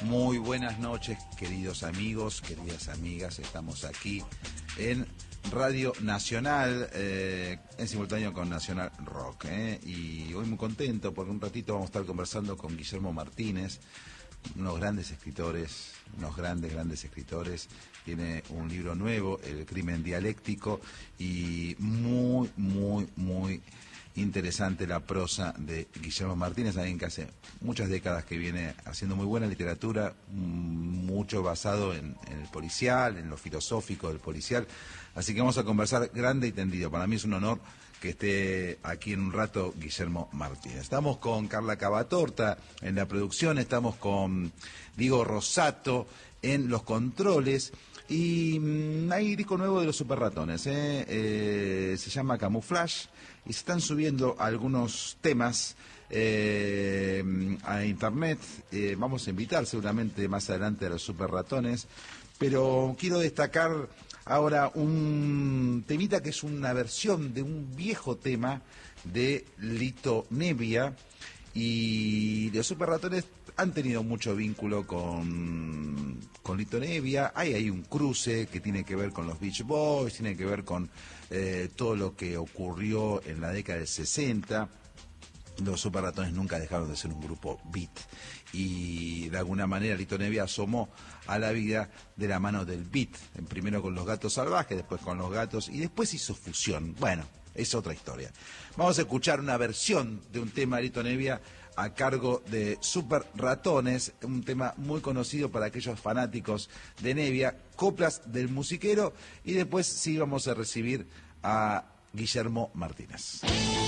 Muy buenas noches, queridos amigos, queridas amigas. Estamos aquí en Radio Nacional, en simultáneo con Nacional Rock. Y hoy muy contento porque un ratito vamos a estar conversando con Guillermo Martínez, unos grandes escritores, grandes escritores. Tiene un libro nuevo, El crimen dialéctico, y muy interesante la prosa de Guillermo Martínez, alguien que hace muchas décadas que viene haciendo muy buena literatura, mucho basado en el policial, en lo filosófico del policial. Así que vamos a conversar grande y tendido. Para mí es un honor que esté aquí en un rato Guillermo Martínez. Estamos con Carla Cavatorta en la producción, estamos con Diego Rosato en los controles. Y hay disco nuevo de los Super Ratones, se llama Camouflage, y se están subiendo algunos temas a internet. Vamos a invitar seguramente más adelante a los Super Ratones, pero quiero destacar ahora un temita que es una versión de un viejo tema de Lito Nebbia, y los Super Ratones han tenido mucho vínculo con Lito Nebbia. Hay un cruce que tiene que ver con los Beach Boys, tiene que ver con todo lo que ocurrió en la década del 60. Los Super Ratones nunca dejaron de ser un grupo beat, y de alguna manera Lito Nebbia asomó a la vida de la mano del beat, primero con los Gatos Salvajes, después con los Gatos, y después hizo fusión. Bueno, es otra historia. Vamos a escuchar una versión de un tema de Lito Nebbia a cargo de Super Ratones, un tema muy conocido para aquellos fanáticos de Nebbia, Coplas del Musiquero, y después sí vamos a recibir a Guillermo Martínez.